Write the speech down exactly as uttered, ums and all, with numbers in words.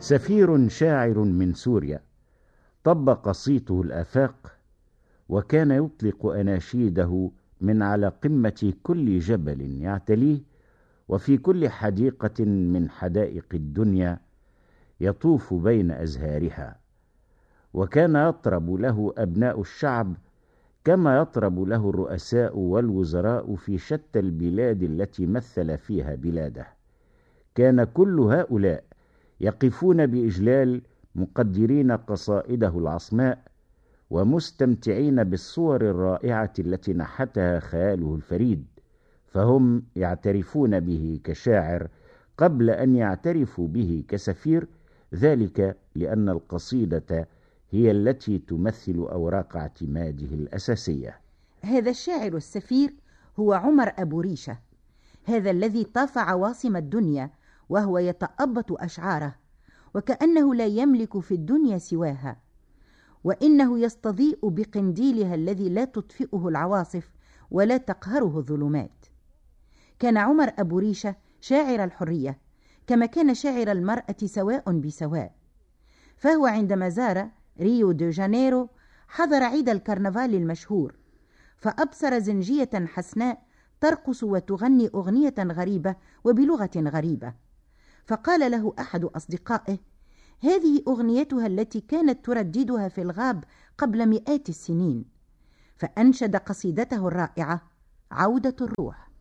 سفير شاعر من سوريا طبق صيته الآفاق، وكان يطلق أناشيده من على قمة كل جبل يعتليه وفي كل حديقة من حدائق الدنيا يطوف بين أزهارها، وكان يطرب له أبناء الشعب كما يطرب له الرؤساء والوزراء في شتى البلاد التي مثل فيها بلاده. كان كل هؤلاء يقفون بإجلال مقدرين قصائده العصماء ومستمتعين بالصور الرائعة التي نحتها خياله الفريد، فهم يعترفون به كشاعر قبل أن يعترفوا به كسفير، ذلك لأن القصيدة هي التي تمثل أوراق اعتماده الأساسية. هذا الشاعر السفير هو عمر أبو ريشة، هذا الذي طاف عواصم الدنيا وهو يتأبط أشعاره وكأنه لا يملك في الدنيا سواها، وإنه يستضيء بقنديلها الذي لا تطفئه العواصف ولا تقهره الظلمات. كان عمر أبو ريشة شاعر الحرية كما كان شاعر المرأة سواء بسواء، فهو عندما زار ريو دي جانيرو حضر عيد الكرنفال المشهور، فأبصر زنجية حسناء ترقص وتغني أغنية غريبة وبلغة غريبة، فقال له أحد أصدقائه: هذه أغنيتها التي كانت ترددها في الغاب قبل مئات السنين. فأنشد قصيدته الرائعة عودة الروح.